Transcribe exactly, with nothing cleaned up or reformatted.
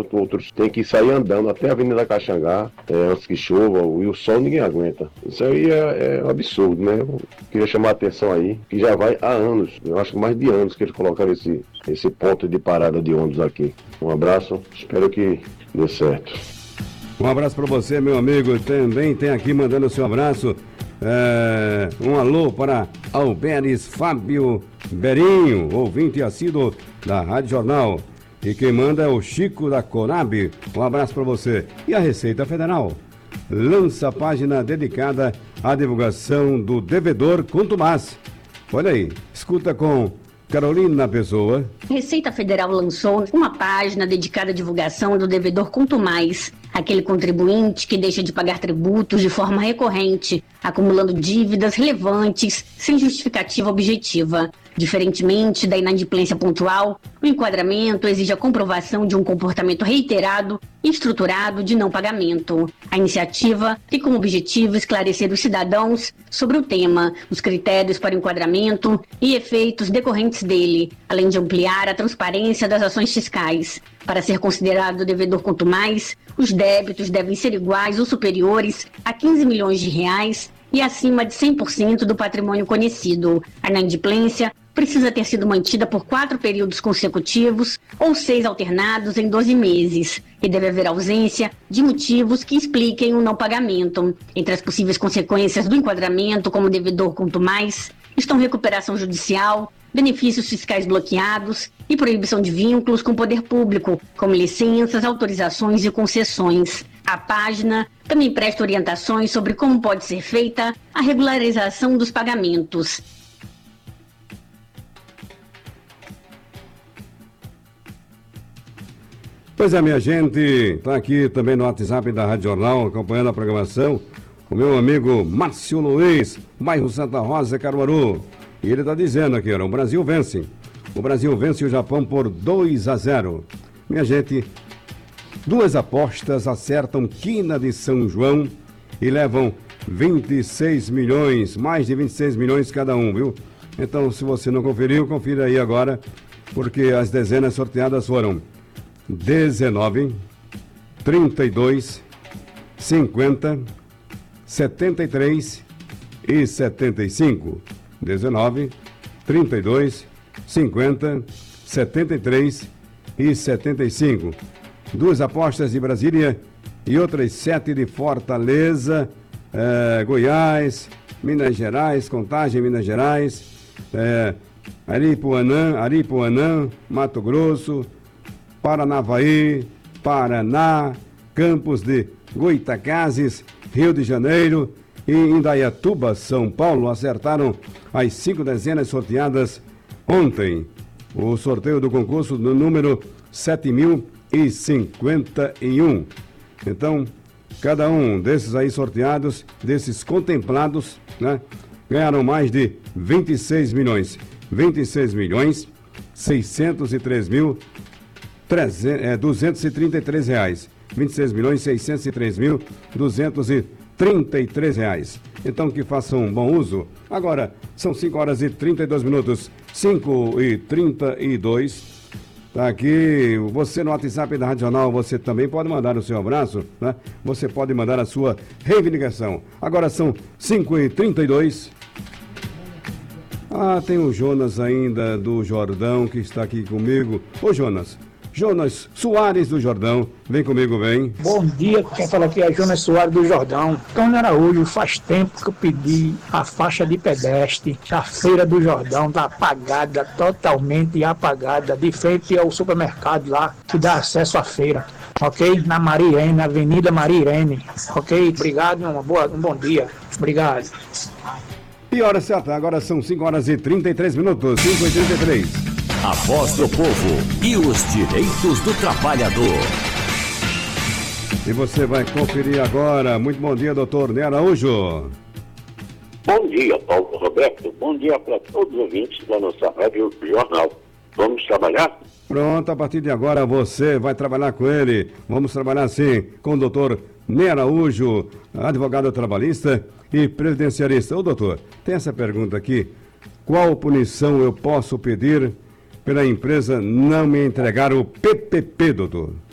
enquanto outros têm que sair andando até a Avenida Caxangá, é, antes que chova, e o sol ninguém aguenta. Isso aí é, é um absurdo, né? Eu queria chamar a atenção aí, que já vai há anos, eu acho que mais de anos que eles colocaram esse, esse ponto de parada de ônibus aqui. Um abraço, espero que dê certo. Um abraço para você, meu amigo. Também tem aqui mandando o seu abraço. É, um alô para Alberes Fábio Berinho, ouvinte assíduo da Rádio Jornal. E quem manda é o Chico da Conab. Um abraço para você. E a Receita Federal lança a página dedicada à divulgação do devedor contumaz. Olha aí, escuta com Carolina Pessoa. A Receita Federal lançou uma página dedicada à divulgação do devedor contumaz, aquele contribuinte que deixa de pagar tributos de forma recorrente, acumulando dívidas relevantes sem justificativa objetiva. Diferentemente da inadimplência pontual, o enquadramento exige a comprovação de um comportamento reiterado e estruturado de não pagamento. A iniciativa tem como objetivo esclarecer os cidadãos sobre o tema, os critérios para o enquadramento e efeitos decorrentes dele, além de ampliar a transparência das ações fiscais. Para ser considerado devedor contumaz, os débitos devem ser iguais ou superiores a quinze milhões de reais e acima de cem por cento do patrimônio conhecido. A inadimplência precisa ter sido mantida por quatro períodos consecutivos ou seis alternados em doze meses. E deve haver ausência de motivos que expliquem o não pagamento. Entre as possíveis consequências do enquadramento como devedor contumaz estão recuperação judicial, benefícios fiscais bloqueados e proibição de vínculos com o poder público, como licenças, autorizações e concessões. A página também presta orientações sobre como pode ser feita a regularização dos pagamentos. Pois é, minha gente, está aqui também no WhatsApp da Rádio Jornal, acompanhando a programação, o meu amigo Márcio Luiz, bairro Santa Rosa, Caruaru. E ele está dizendo aqui, ó, o Brasil vence. O Brasil vence o Japão por dois a zero. Minha gente, duas apostas acertam quina de São João e levam vinte e seis milhões, mais de vinte e seis milhões cada um, viu? Então, se você não conferiu, confira aí agora, porque as dezenas sorteadas foram dezenove, trinta e dois, cinquenta, setenta e três e setenta e cinco. dezenove, trinta e dois, cinquenta, setenta e três e setenta e cinco. Duas apostas de Brasília e outras sete de Fortaleza, eh, Goiás, Minas Gerais, Contagem, Minas Gerais, eh, Aripuanã, Aripuanã, Mato Grosso, Paranavaí, Paraná, Campos de Goitacazes, Rio de Janeiro e Indaiatuba, São Paulo, acertaram as cinco dezenas sorteadas ontem. O sorteio do concurso do número sete mil e cinquenta e um. Então, cada um desses aí sorteados, desses contemplados, né, ganharam mais de vinte e seis milhões. vinte e seis milhões, seiscentos e três mil, duzentos e trinta e três reais. vinte e seis milhões, seiscentos e três mil, duzentos e trinta e três reais. Então que façam um bom uso. Agora, são cinco horas e trinta e dois minutos. cinco e trinta e dois. Tá aqui, você no WhatsApp da Rádio Jornal, você também pode mandar o seu abraço, né? Você pode mandar a sua reivindicação. Agora são cinco e trinta e dois. Ah, tem o Jonas ainda do Jordão que está aqui comigo. Ô Jonas, Jonas Soares do Jordão, vem comigo, vem. Bom dia, quem fala aqui é Jonas Soares do Jordão. Antônio Araújo, faz tempo que eu pedi a faixa de pedestre. A Feira do Jordão está apagada, totalmente apagada, de frente ao supermercado lá, que dá acesso à feira. Ok? Na Maria Irene, na Avenida Maria Irene. Ok? Obrigado, uma boa, um bom dia. Obrigado. E hora certa, agora são cinco horas e trinta e três minutos, cinco e trinta e três. A voz do povo e os direitos do trabalhador. E você vai conferir agora. Muito bom dia, doutor Ney Araújo. Bom dia, Paulo Roberto. Bom dia para todos os ouvintes da nossa Rádio Jornal. Vamos trabalhar? Pronto, a partir de agora você vai trabalhar com ele. Vamos trabalhar sim com o doutor Ney Araújo, advogado trabalhista e previdenciarista. Ô doutor, tem essa pergunta aqui. Qual punição eu posso pedir pela empresa não me entregar o P P P, doutor?